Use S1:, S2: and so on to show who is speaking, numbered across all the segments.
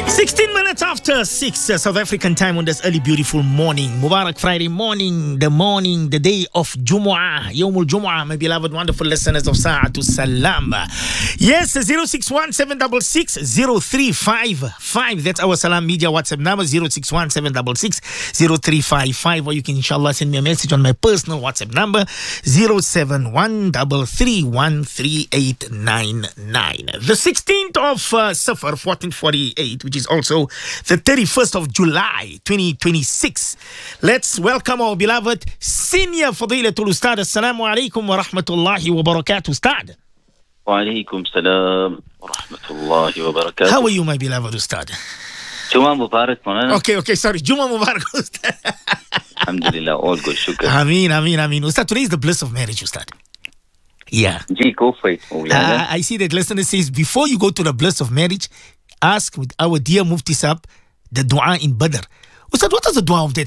S1: 16 minutes after 6 South African time on this early beautiful morning. Mubarak Friday morning, the day of Jumu'ah, Yawmul Jumu'ah, my beloved wonderful listeners of Sa'atu Salam. Yes, 061-766-0355. That's our Salam Media WhatsApp number, 061-766-0355. Or you can inshallah send me a message on my personal WhatsApp number, 071-331-3899. The 16th of Safar, 1448, which is also the 31st of July 2026. Let's welcome our beloved senior Fadilatul Ustad. Assalamu alaikum wa rahmatullahi wa barakatuh, Ustad.
S2: Wa alaikum salam wa rahmatullahi wa barakatuh.
S1: How are you, my beloved Ustad?
S2: Juma Mubarak, Maulana.
S1: Okay, sorry. Juma Mubarak, Ustad.
S2: Alhamdulillah, all good, shukr.
S1: Ameen. Ustad, today is the bliss of marriage, Ustad. Yeah.
S2: Gee, go for it.
S1: I see that listener says, before you go to the bliss of marriage, ask with our dear Mufti Sahab the dua in Badr. Ustad, what is the dua of that?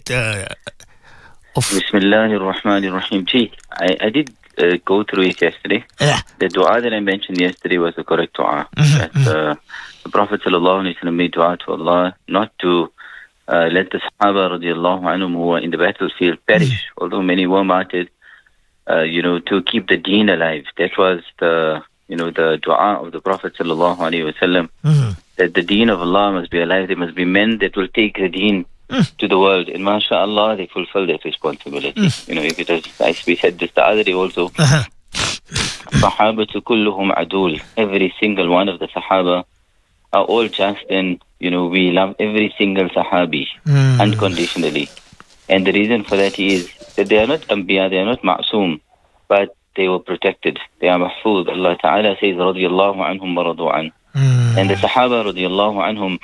S2: Bismillahir Rahmanir Rahim. Gee, I did go through it yesterday.
S1: Yeah.
S2: The dua that I mentioned yesterday was the correct dua. That the Prophet ﷺ made dua to Allah not to let the Sahaba radiallahu anhum who were in the battlefield perish, although many were martyred, to keep the deen alive. That was the dua of the Prophet sallallahu alaihi wasallam. That the deen of Allah must be alive. There must be men that will take the deen to the world. And mashallah, they fulfill that responsibility. If it is, as we said this the other day also, Sahabatu kulluhum adul. Every single one of the Sahaba are all just, and we love every single Sahabi unconditionally. And the reason for that is that they are not Anbiya, they are not Ma'soom, but they were protected. They are mahfuz. Allah Ta'ala says, radiyallahu anhum wa radu an. And the Sahaba, radiyallahu anhum,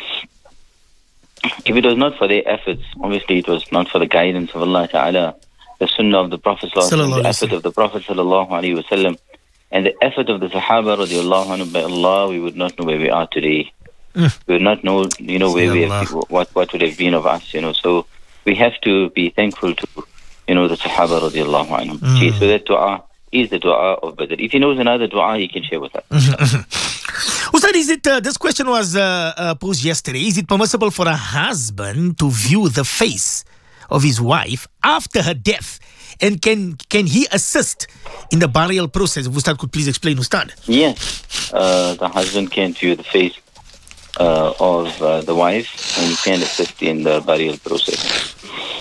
S2: if it was not for their efforts, obviously it was not for the guidance of Allah Ta'ala, the sunnah of the Prophet, the effort of the Prophet sallallahu alaihi wasallam, and the effort of the Sahaba, radiyallahu anhum, by Allah, we would not know where we are today. We would not know, where we have, what would have been of us, So we have to be thankful to, the Sahaba, radiyallahu anhum. So that dua is the dua of Badr. If he knows another dua, he can share with us.
S1: Ustad, is it, this question was posed yesterday. Is it permissible for a husband to view the face of his wife after her death? And can he assist in the burial process? If Ustad could please explain, Ustad.
S2: Yes. The husband can view the face of the wife and can assist in the burial process.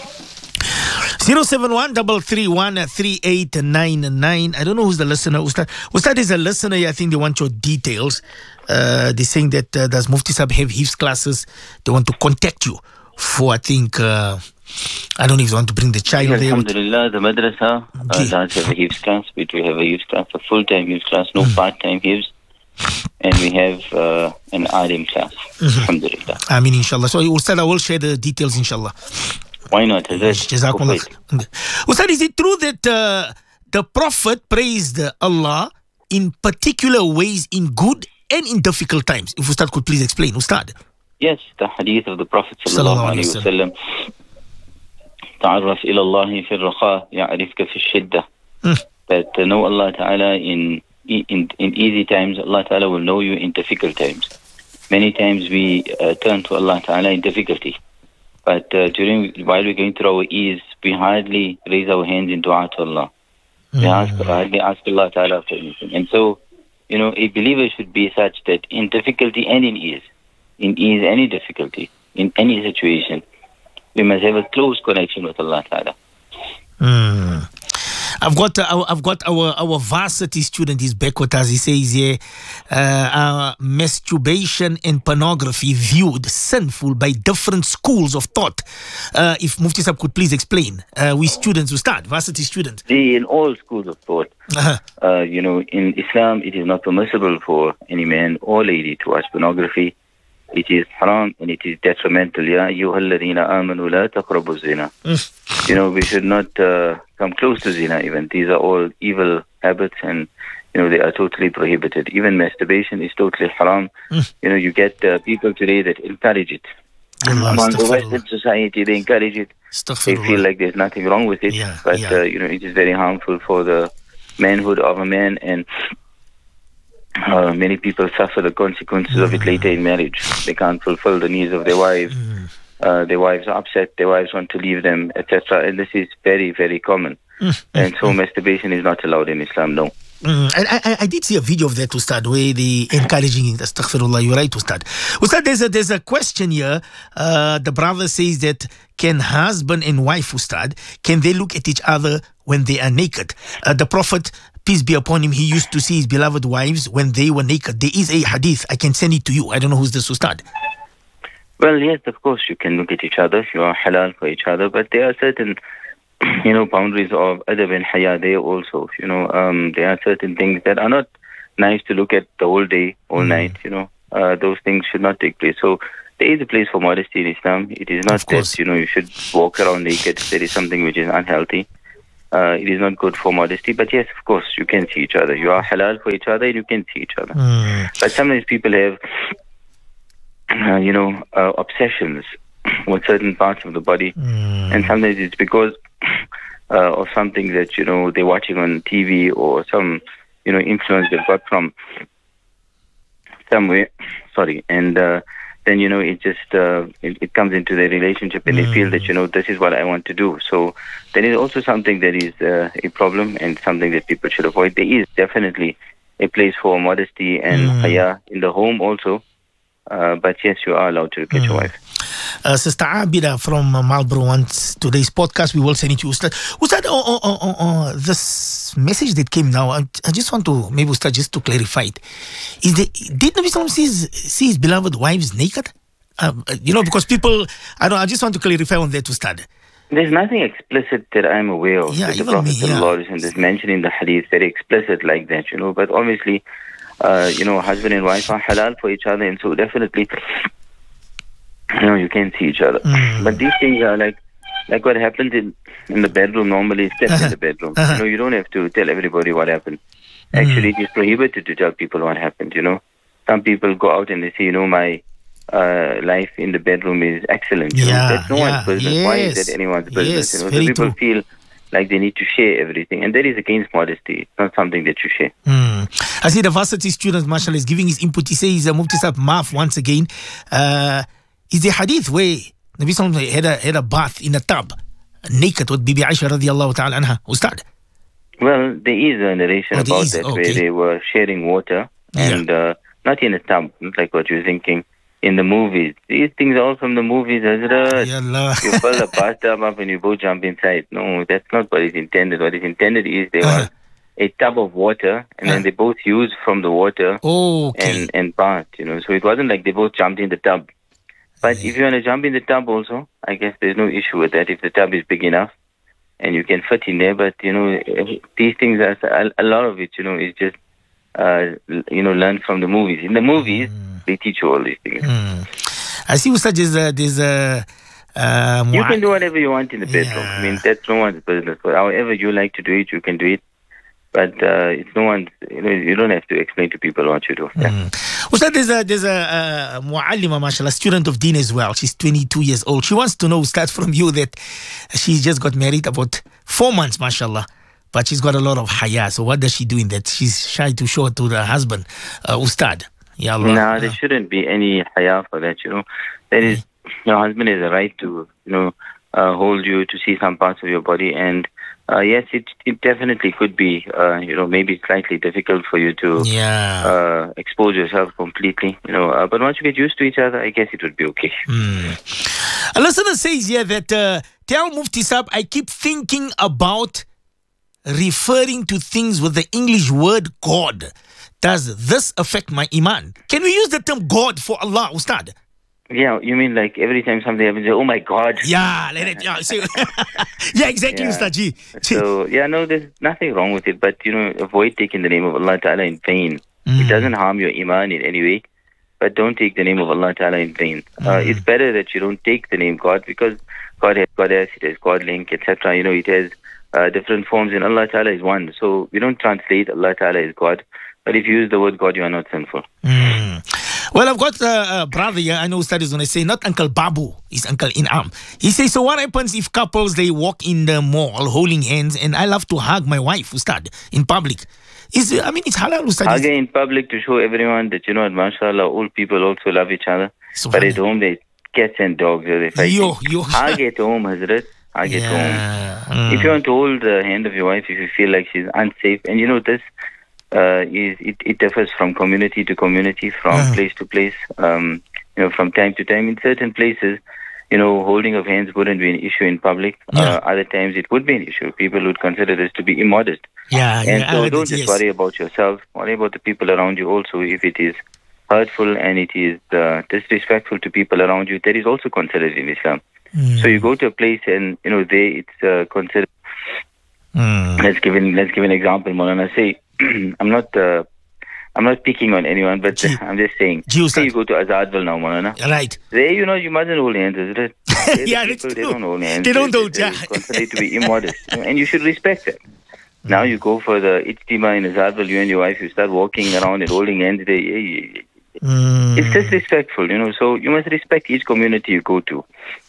S1: 071-331-3899. I don't know who's the listener. Ustad is a listener. I think they want your details. They're saying that does Mufti Sahab have Hifz classes? They want to contact you for, I think, I don't know if they want to bring the child there.
S2: Alhamdulillah, the madrasa does have a Hifz class. We do have a Hifz class, a full-time Hifz class, no part-time Hifz. And we have an alim class. Alhamdulillah.
S1: Ameen, inshallah. So, Ustad, I will share the details, inshallah.
S2: Why not?
S1: Jazakumullah. Ustad, is it true that the Prophet praised Allah in particular ways in good and in difficult times? If Ustad could please explain, Ustad.
S2: Yes, the hadith of the Prophet sallallahu alaihi wasallam. Ta'arraf ila Allahi fi al-rakha, ya'rifka fi al-shiddah. That know Allah Ta'ala in easy times, Allah Ta'ala will know you in difficult times. Many times we turn to Allah Ta'ala in difficulty. But while we're going through our ease, we hardly raise our hands in dua to Allah. We hardly ask Allah Ta'ala for anything. And so, a believer should be such that in difficulty and in ease and in difficulty, in any situation, we must have a close connection with Allah Ta'ala.
S1: I've got our varsity student. He's back with us. He says here, masturbation and pornography viewed sinful by different schools of thought. If Mufti Sahab could please explain. We students who start, varsity students.
S2: In all schools of thought. In Islam, it is not permissible for any man or lady to watch pornography. It is haram and it is detrimental. Ya ayyuhalladhina amanu la taqrabu zina. We should not come close to zina even. These are all evil habits and, they are totally prohibited. Even masturbation is totally haram. You get people today that encourage it. Among the Western society, they encourage it. They feel like there's nothing wrong with it. But, it is very harmful for the manhood of a man. And Many people suffer the consequences of it later in marriage. They can't fulfill the needs of their wives. Their wives are upset. Their wives want to leave them, etc. And this is very, very common. And so masturbation is not allowed in Islam, no.
S1: I did see a video of that, Ustad, where they encouraging astaghfirullah. You're right, Ustad. Ustad, there's a question here. The brother says that can husband and wife, Ustad, can they look at each other when they are naked? The Prophet, peace be upon him, he used to see his beloved wives when they were naked. There is a hadith. I can send it to you. I don't know who's this, Ustad.
S2: Well, yes, of course, you can look at each other. You are halal for each other, but there are certain boundaries of adab and haya there also. There are certain things that are not nice to look at the whole day, all night. Those things should not take place. So there is a place for modesty in Islam. It is not that, you should walk around naked. There is something which is unhealthy. It is not good for modesty. But yes, of course, you can see each other. You are halal for each other and you can see each other. But sometimes people have, obsessions with certain parts of the body. And sometimes it's because of something that, they're watching on TV or some, influence they've got from somewhere. Sorry. And then, it just, it comes into their relationship and they feel that, this is what I want to do. So there is also something that is a problem and something that people should avoid. There is definitely a place for modesty and haya in the home also. But yes, you are allowed to look at your wife.
S1: Sister Abida from Marlborough wants today's podcast. We will send it to you, Ustad. Ustad, this message that came now, I just want to, maybe Ustad, just to clarify it. Did Nabi Sallam see his beloved wives naked? Because people, I just want to clarify on that, Ustad.
S2: There's nothing explicit that I'm aware of.
S1: Yeah,
S2: the Prophet is mentioned in the hadith, very explicit like that, But obviously, husband and wife are halal for each other, and so definitely, you can see each other. But these things are like what happens in the bedroom normally is kept in the bedroom. You don't have to tell everybody what happened. Actually, it is prohibited to tell people what happened. Some people go out and they say, my life in the bedroom is excellent. That's no one's business. Yes. Why is that anyone's business?
S1: Yes,
S2: so people feel like they need to share everything, and that is against modesty. It's not something that you share.
S1: I see the varsity student, mashallah, is giving his input. He says, Mufti Sahib, maaf once again. Is the hadith where Nabi Sallallahu had a bath in a tub, naked, with Bibi Aisha radiallahu ta'ala anha, Ustad?
S2: Well, there is a narration about that where they were sharing water, and not in a tub, not like what you're thinking. In the movies. These things are all from the movies, Hazrat. You fill the bathtub up and you both jump inside. No, that's not what is intended. What is intended is there was a tub of water and then they both used from the water and bathed, So it wasn't like they both jumped in the tub. But if you want to jump in the tub also, I guess there's no issue with that if the tub is big enough and you can fit in there. But, these things, are a lot of it, is just, learned from the movies. In the movies, they teach you all these things.
S1: I see, Ustad, there's a...
S2: you can do whatever you want in the bedroom. I mean, that's no one's business. But however you like to do it, you can do it. But it's no one's... you don't have to explain to people what you do.
S1: Ustad, there's a mu'allima, mashallah, student of Deen as well. She's 22 years old. She wants to know, Ustad, from you that she just got married about 4 months, mashallah. But she's got a lot of haya. So what does she do in that? She's shy to show it to the husband. Ustad. Ya Allah.
S2: No, there shouldn't be any haya for that, There is, your husband has a right to, hold you, to see some parts of your body. And yes, it definitely could be, maybe slightly difficult for you to expose yourself completely, But once you get used to each other, I guess it would be okay.
S1: A listener says here that, tell Mufti Sahib, I keep thinking about referring to things with the English word God. Does this affect my iman? Can we use the term God for Allah, Ustad?
S2: Yeah, you mean like every time something happens, oh my God.
S1: Yeah, let it, yeah, exactly, Ustad ji.
S2: So, there's nothing wrong with it, but, avoid taking the name of Allah Ta'ala in vain. It doesn't harm your iman in any way, but don't take the name of Allah Ta'ala in vain. It's better that you don't take the name God, because God has Goddess, it has God link, etc. It has different forms, and Allah Ta'ala is one. So we don't translate Allah Ta'ala as God. But if you use the word God, you are not sinful.
S1: Well, I've got a brother here. I know Ustad is going to say, not Uncle Babu, it's Uncle In'am. He says, so what happens if couples, they walk in the mall holding hands, and I love to hug my wife, Ustad, in public? It's halal, Ustad.
S2: Hugging in public to show everyone that, mashallah, all people also love each other. But at home, they cats and dogs, they fight. Hug at home, Hazrat. Hug at home. If you want to hold the hand of your wife, if you feel like she's unsafe, and this it differs from community to community, from place to place, from time to time. In certain places, holding of hands wouldn't be an issue in public. Other times it would be an issue. People would consider this to be immodest. So don't just worry about yourself. Worry about the people around you also. If it is hurtful and it is disrespectful to people around you, that is also considered in Islam. So you go to a place and, there it's considered. Let's give an example, Maulana. Say, I'm not picking on anyone, but I'm just saying. Say you go to Azadville now, Maulana.
S1: Right.
S2: There, you mustn't hold hands, isn't it?
S1: That's true.
S2: They don't hold hands.
S1: They don't.
S2: It's considered to be immodest. And you should respect that. Now you go for the Ijtima in Azadville, you and your wife, you start walking around and holding hands. It's disrespectful, so you must respect each community you go to.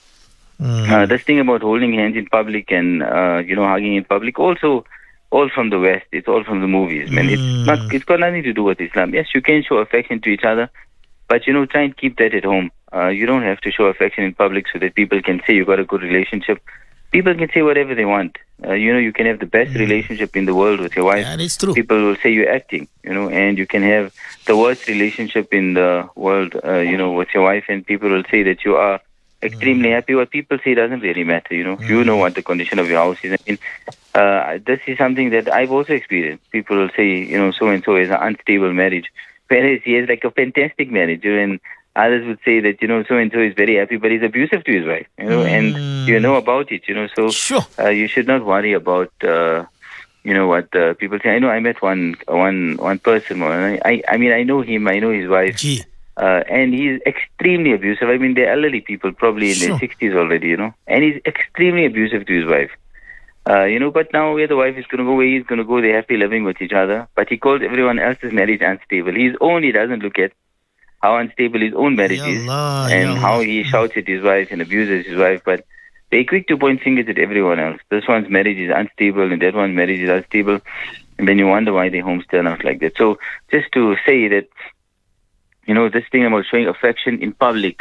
S2: This thing about holding hands in public and, hugging in public, also all from the West. It's all from the movies, man. It's got nothing to do with Islam. Yes, you can show affection to each other, but, try and keep that at home. You don't have to show affection in public so that people can say you got a good relationship. People can say whatever they want. You can have the best relationship in the world with your wife.
S1: Yeah, that's true.
S2: People will say you're acting, and you can have the worst relationship in the world, with your wife, and people will say that you are extremely happy. What people say doesn't really matter, You know what the condition of your house is. This is something that I've also experienced. People will say, so-and-so is an unstable marriage, whereas he has like a fantastic marriage, and others would say that, so-and-so is very happy, but he's abusive to his wife, and you know about it, so
S1: sure.
S2: You should not worry about, what people say. I know I met one person, I know him, I know his wife, and he's extremely abusive. They're elderly people, probably in their 60s already, and he's extremely abusive to his wife. But now where the wife is going to go, where he's going to go, they're happy living with each other, but he calls everyone else's marriage unstable. His own, he doesn't look at how unstable his own marriage is, and how he shouts at his wife and abuses his wife, but they're quick to point fingers at everyone else. This one's marriage is unstable, and that one's marriage is unstable, and then you wonder why their homes turn out like that. So just to say that, this thing about showing affection in public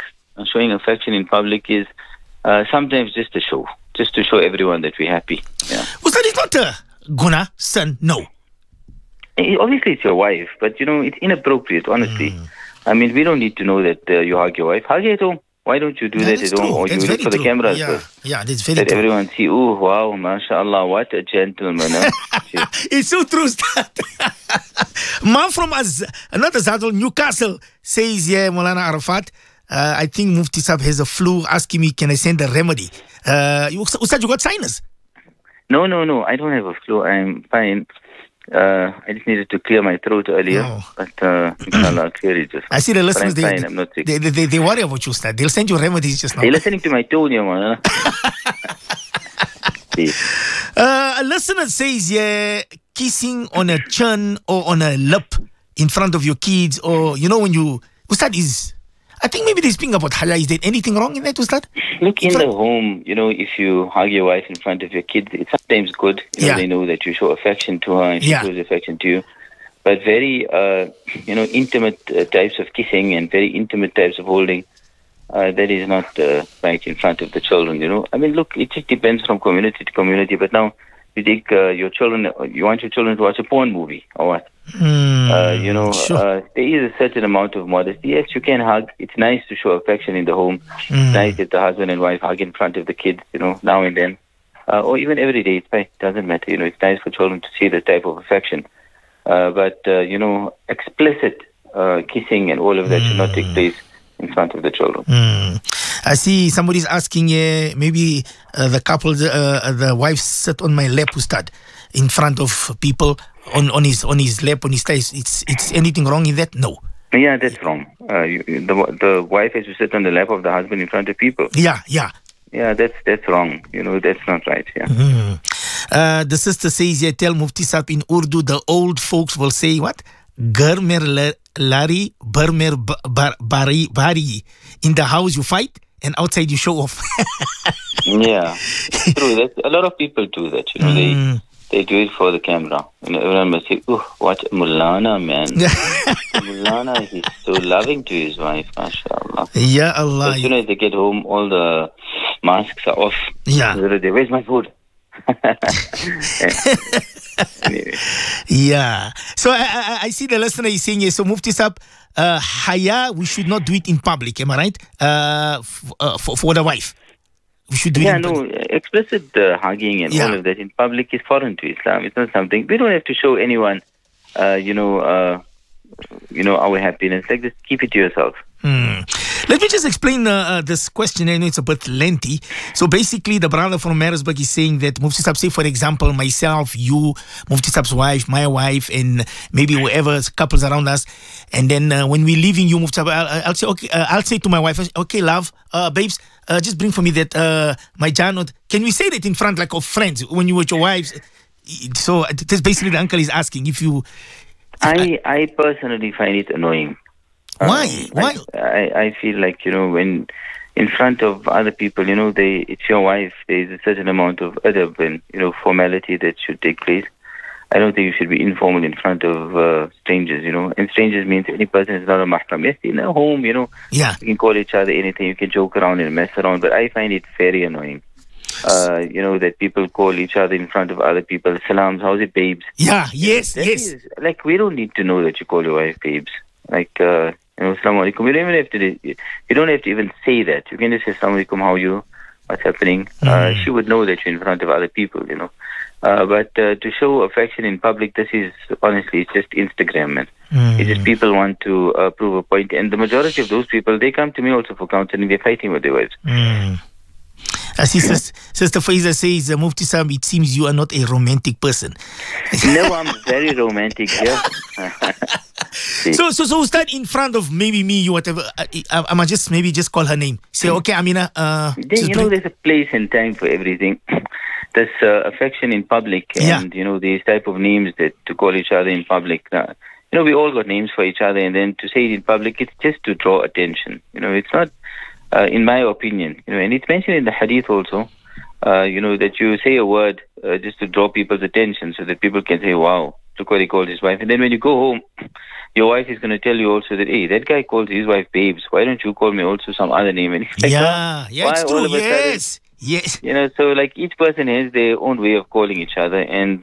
S2: is sometimes just a show, just to show everyone that we're happy. Yeah.
S1: Ustad, it's not a guna, son, no.
S2: Obviously, it's your wife, but, it's inappropriate, honestly. We don't need to know that you hug your wife. Hug at home. Why don't you do that at home? Or you look for the cameras first.
S1: Yeah, that's very
S2: true. Let everyone see, oh, wow, mashallah, what a gentleman.
S1: It's so true, Ustad. Ma from another Zadul, Newcastle, says, Maulana Arafat, I think Mufti Sahib has a flu, asking me, can I send a remedy? Ustad, you got sinus?
S2: No, I don't have a flu. I'm fine. I just needed to clear my throat earlier, but inshallah, I'll clear it just.
S1: I see the listeners,
S2: I'm not sick.
S1: They worry about you, Ustad. They'll send you remedies just now.
S2: They're listening to my tone, man.
S1: A listener says, kissing on a chin or on a lip in front of your kids, or, when you... Ustad is... I think maybe they're speaking about halal. Is there anything wrong in that, Ustad?
S2: Look, in the home, if you hug your wife in front of your kids, it's sometimes good. They know that you show affection to her and she shows affection to you. But very, intimate types of kissing and very intimate types of holding, that is not right in front of the children, Look, it just depends from community to community. But now, you take your children, you want your children to watch a porn movie or what?
S1: Sure.
S2: There is a certain amount of modesty. Yes, you can hug. It's nice to show affection in the home. It's nice that the husband and wife hug in front of the kids, now and then. Or even every day. It's fine. It doesn't matter. It's nice for children to see that type of affection. But explicit kissing and all of that should not take place in front of the children.
S1: I see somebody's asking, maybe the couple, the wife sit on my lap, Ustad, in front of people, on his lap, on his thighs. It's anything wrong in that? No.
S2: Yeah, that's wrong. The wife has to sit on the lap of the husband in front of people.
S1: Yeah.
S2: Yeah, that's wrong. That's not right. Yeah.
S1: The sister says, tell Mufti Sahib in Urdu, the old folks will say what? Ghar mer lari, bar mer bari. In the house you fight, and outside you show off.
S2: Yeah, true. A lot of people do that. they do it for the camera. You know, everyone must say, "Oh, what a Mulana, man! Mulana, he's so loving to his wife, mashallah."
S1: Ya Allah.
S2: As soon as they get home, all the masks are off.
S1: Yeah.
S2: Where's my food? Anyway.
S1: Yeah. So I see the listener is saying, yes, so Mufti Sahib, haya, we should not do it in public, am I right? For the wife. We should do it in public.
S2: Explicit hugging and all of that in public is foreign to Islam. It's not something, we don't have to show anyone, our happiness. Like, just keep it to yourself.
S1: Let me just explain this question. I know it's a bit lengthy. So basically, the brother from Maritzburg is saying that Mufti Sahib, say for example, myself, you, Mufti Sahib's wife, my wife, and maybe whoever couples around us. And then when we're leaving you, Mufti Sahib, I'll say, okay, I'll say to my wife, okay, love, babes, just bring for me that my janot. Can we say that in front, like, of friends when you with your wives? So that's basically the uncle is asking if you.
S2: I personally find it annoying.
S1: Why? Why?
S2: I feel like, when in front of other people, it's your wife, there's a certain amount of adab and, formality that should take place. I don't think you should be informal in front of strangers, And strangers means any person is not a mahram. Yes, in a home,
S1: Yeah.
S2: You can call each other anything, you can joke around and mess around, but I find it very annoying. That people call each other in front of other people. Salams, how's it, babes?
S1: Yeah, yes.
S2: Like, we don't need to know that you call your wife babes. Like, Assalamu alaikum. You don't have to even say that. You can just say, Assalamu alaikum, how are you? What's happening? She would know that you're in front of other people, But to show affection in public, this is, honestly, it's just Instagram, man. It's just people want to prove a point. And the majority of those people, they come to me also for counseling. They're fighting with their wives.
S1: I see Sister Faiza says, Mufti Sahib, it seems you are not a romantic person.
S2: No, I'm very romantic, yeah.
S1: So stand in front of maybe me, you, whatever. I might just call her name. Say, okay, Amina.
S2: There's a place and time for everything. There's affection in public, and these type of names that to call each other in public. We all got names for each other, and then to say it in public, it's just to draw attention. It's not, in my opinion. And it's mentioned in the hadith also. That you say a word just to draw people's attention, so that people can say, "Wow, look what he called his wife." And then when you go home, your wife is going to tell you also that, "Hey, that guy calls his wife babes. Why don't you call me also some other name?" And it's like,
S1: it's true. Yes.
S2: So like each person has their own way of calling each other, and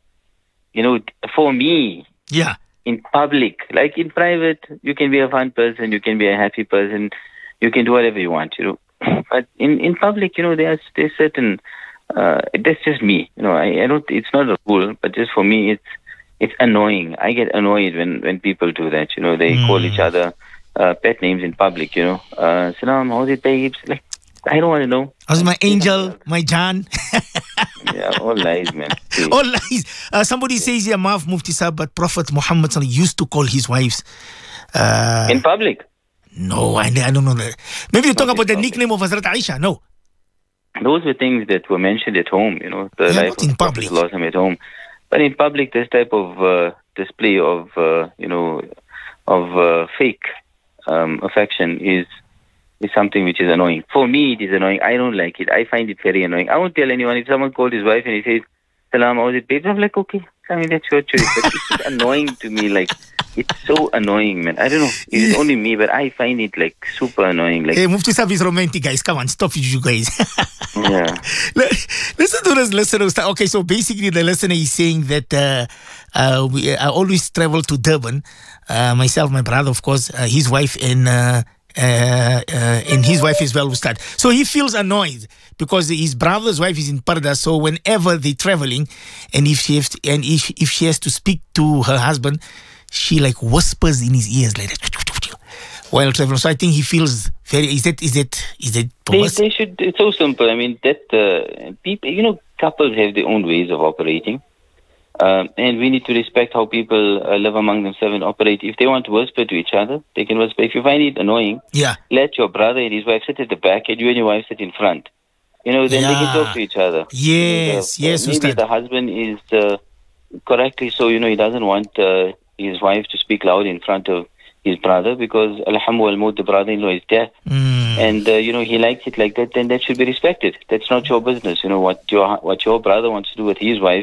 S2: for me, in public, like in private, you can be a fun person, you can be a happy person, you can do whatever you want, But in public, there's certain. That's just me, I don't. It's not a rule, but just for me, it's annoying. I get annoyed when people do that. They call each other pet names in public. Salam, how's it, babes? Like, I don't want to know.
S1: How's my angel, my Jan?
S2: Yeah, all lies, man.
S1: All lies. Somebody says here, Maaf Mufti Sahib, but Prophet Muhammad used to call his wives
S2: in public.
S1: No, I don't know that. Maybe you talk about the nickname of Hazrat Aisha. No.
S2: Those were things that were mentioned at home, the life
S1: not in
S2: of
S1: public.
S2: Prophet at home. But in public, this type of display of, fake affection is something which is annoying. For me, it is annoying. I don't like it. I find it very annoying. I won't tell anyone. If someone called his wife and he says, Salam, how's it, babe? I'm like, okay. I mean, that's your choice. But it's just annoying to me. Like, it's so annoying, man. I don't know. It's only me, but I find it, like, super annoying. Like,
S1: hey, Mufti Sahib is romantic, guys. Come on, stop it, you guys.
S2: Yeah.
S1: Listen to this listener. Okay, so basically the listener is saying that I always travel to Durban. Myself, my brother, of course, his wife, and his wife as well will start. So he feels annoyed because his brother's wife is in Parda. So whenever they're traveling, and if she has to speak to her husband, she like whispers in his ears like that while traveling. So I think he feels very. Is that?
S2: They should. It's so simple. I mean that people, couples have their own ways of operating. And we need to respect how people live among themselves and operate. If they want to whisper to each other, they can whisper. If you find it annoying, let your brother and his wife sit at the back and you and your wife sit in front. Then they can talk to each other.
S1: Yes, yes.
S2: Maybe the husband is correctly so, he doesn't want his wife to speak loud in front of his brother because, alhamdulillah, the brother-in-law is deaf. And, he likes it like that, then that should be respected. That's not your business. What your brother wants to do with his wife,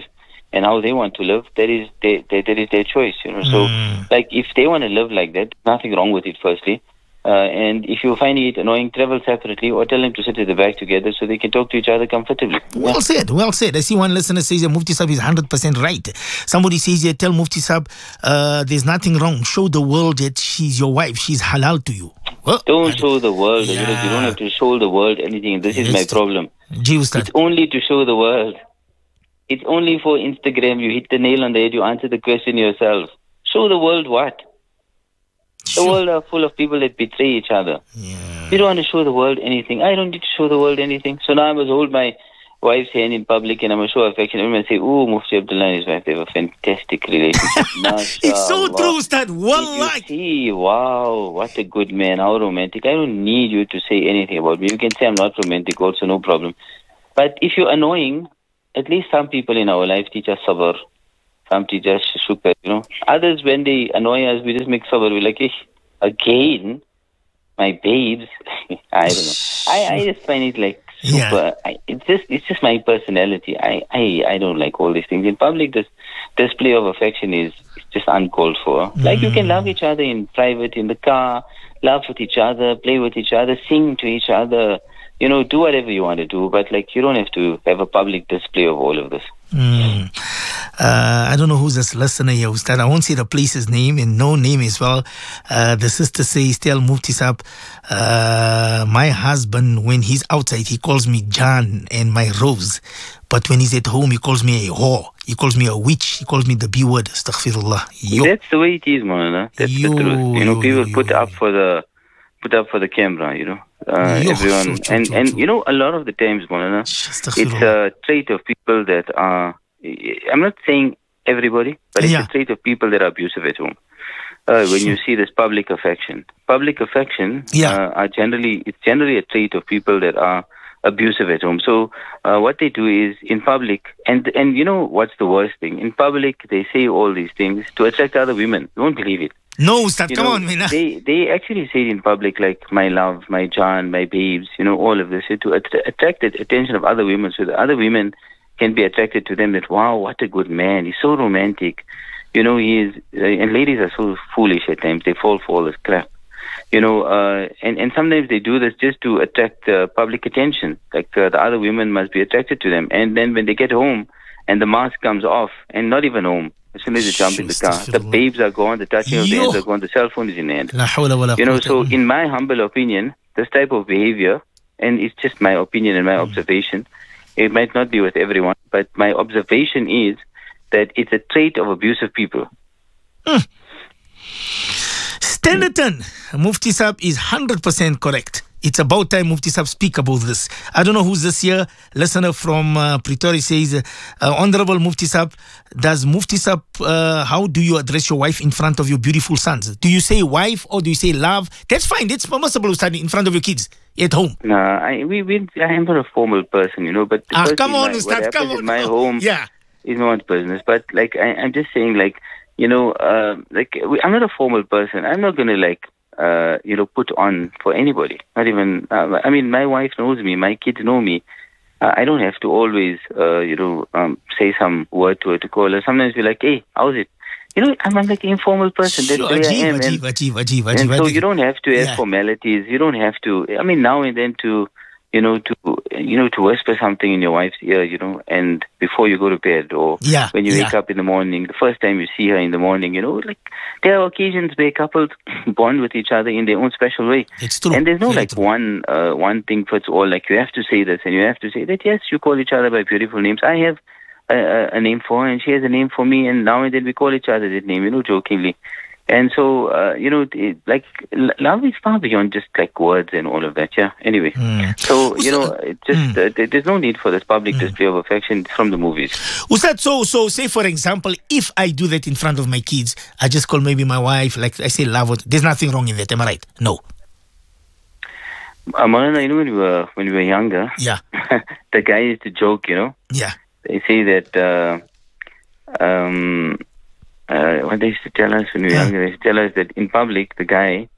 S2: and how they want to live, that is their choice, So, like, if they want to live like that, nothing wrong with it, firstly. And if you're finding it annoying, travel separately or tell them to sit at the back together so they can talk to each other comfortably.
S1: Well said, well said. I see one listener says that Mufti Sab is 100% right. Somebody says here, tell Mufti Sab there's nothing wrong. Show the world that she's your wife. She's halal to you. Well,
S2: don't show the world. You don't have to show the world anything. This is my problem. It's only to show the world. It's only for Instagram. You hit the nail on the head. You answer the question yourself. Show the world what? The world are full of people that betray each other.
S1: Yeah.
S2: You don't want to show the world anything. I don't need to show the world anything. So now I must hold my wife's hand in public and I must show affection. Everyone say, "Oh, Mufti Abdullah and his wife, they have a fantastic relationship."
S1: It's so true, Ustad. Wallahi.
S2: See, wow, what a good man. How romantic. I don't need you to say anything about me. You can say I'm not romantic also, no problem. But if you're annoying, at least some people in our life teach us sabr. Some teach us shukr, Others, when they annoy us, we just make sabr. We're like, again, my babes. I don't know. I just find it like super. Yeah. It's just my personality. I don't like all these things. In public, this display of affection is just uncalled for. Like, you can love each other in private, in the car, laugh with each other, play with each other, sing to each other, do whatever you want to do, but like, you don't have to have a public display of all of this.
S1: I don't know who's this listener here, Ustad. I won't say the place's name and no name as well. The sister says, tell Mufti Sab, my husband, when he's outside, he calls me Jan and my Rose. But when he's at home, he calls me a whore. He calls me a witch. He calls me the B word. Astaghfirullah.
S2: That's the way it is, Maulana. That's the truth. People put up for the camera, everyone.
S1: So true.
S2: A lot of the times, Maulana, it's a trait of people that are, I'm not saying everybody, but it's a trait of people that are abusive at home. When you see this public affection are generally a trait of people that are abusive at home. So what they do is in public, and what's the worst thing? In public, they say all these things to attract other women. You won't believe it.
S1: No, Ustad, come on, man.
S2: They actually say it in public, like my love, my John, my babes, all of this, to attract the attention of other women, so that other women can be attracted to them. That, wow, what a good man. He's so romantic. He is, and ladies are so foolish at times. They fall for all this crap. And sometimes they do this just to attract public attention. Like the other women must be attracted to them. And then when they get home and the mask comes off, and not even home, as soon as you jump in the car, the babes are gone, the touching of the hands are gone, the cell phone is in the hand. So in my humble opinion, this type of behavior, and it's just my opinion and my observation, it might not be with everyone, but my observation is that it's a trait of abusive people.
S1: Standerton, Mufti Sab is 100% correct. It's about time Mufti Sab speak about this. I don't know who's this here. Listener from Pretoria says, Honorable Mufti Sab, does Mufti Sab, how do you address your wife in front of your beautiful sons? Do you say wife or do you say love? That's fine. That's permissible study in front of your kids at home.
S2: No, I am not a formal person, but
S1: come on, Ustad, come on.
S2: In my home is no one's business. But like, I'm just saying, like, I'm not a formal person. I'm not going to put on for anybody. Not even, my wife knows me. My kids know me. I don't have to always, say some word to her to call her. Sometimes we're like, hey, how's it? I'm like an informal person. That's where I am. And so you don't have to have formalities. You don't have to, now and then to whisper something in your wife's ear, and before you go to bed, or when you wake up in the morning, the first time you see her in the morning, like, there are occasions where couples bond with each other in their own special way.
S1: It's true.
S2: And there's no one thing fits all. Like, you have to say this and you have to say that. Yes, you call each other by beautiful names. I have a name for her and she has a name for me, and now and then we call each other that name, jokingly. And so, love is far beyond just like words and all of that. Yeah. Anyway, so there's no need for this public display of affection from the movies.
S1: Ustad, so say for example, if I do that in front of my kids, I just call maybe my wife, like I say love. There's nothing wrong in that. Am I right? No.
S2: Marana, when we were younger, the guy used to joke.
S1: Yeah.
S2: They say that. What they used to tell us when we were younger, they used to tell us that in public, the guy,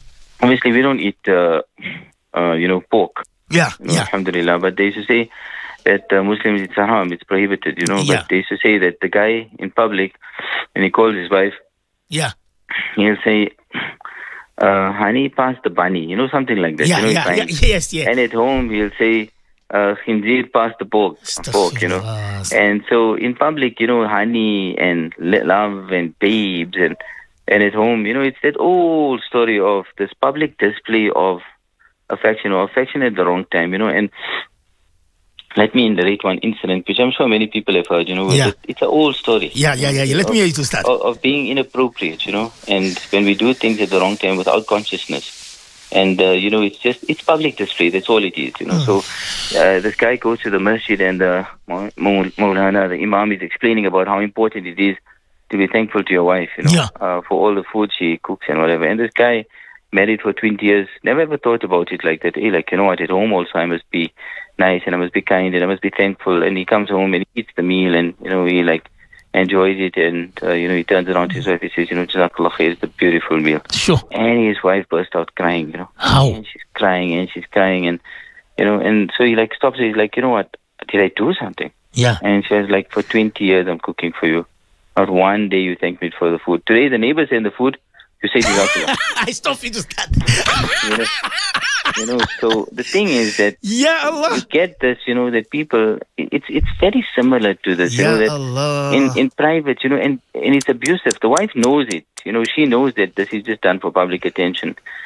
S2: obviously we don't eat, pork.
S1: Yeah.
S2: Alhamdulillah, but they used to say that Muslims, it's haram, it's prohibited, you know.
S1: Yeah.
S2: But they used to say that the guy in public, when he calls his wife,
S1: Yeah.
S2: he'll say, honey, pass the bunny, you know, something like that.
S1: Yeah,
S2: you know,
S1: yeah, yes, yeah.
S2: And at home, he'll say, khinzir, pass the pork, you know. And so in public, you know, honey and love and babes and at home, you know, it's that old story of this public display of affection or affection at the wrong time, you know. And let me narrate one incident, which I'm sure many people have heard, you know.
S1: Yeah.
S2: It's an old story.
S1: Yeah. Let me hear you to start.
S2: Of being inappropriate, you know, and when we do things at the wrong time without consciousness. And, you know, it's public display. That's all it is, you know. So this guy goes to the masjid and Maulana, the Imam, is explaining about how important it is to be thankful to your wife, you know, for all the food she cooks and whatever. And this guy, married for 20 years, never ever thought about it like that. Hey, like, you know what, at home also I must be nice and I must be kind and I must be thankful. And he comes home and he eats the meal and, you know, he like enjoys it and, you know, he turns around to his wife, he says, you know, Jazakallah khair, it's a beautiful meal.
S1: Sure.
S2: And his wife burst out crying, you know.
S1: How?
S2: And she's crying and, you know, and so he like stops, he's like, you know what, did I do something?
S1: Yeah.
S2: And she was like, for 20 years I'm cooking for you. Not one day you thank me for the food. Today the neighbors send the food, you say Jazakallah.
S1: I stopped you to start.
S2: You know, so the thing is that
S1: Ya Allah.
S2: you get this, you know, that people, it's very similar to this, you
S1: Ya
S2: know, that
S1: Allah.
S2: in private, you know, and it's abusive. The wife knows it, you know, she knows that this is just done for public attention.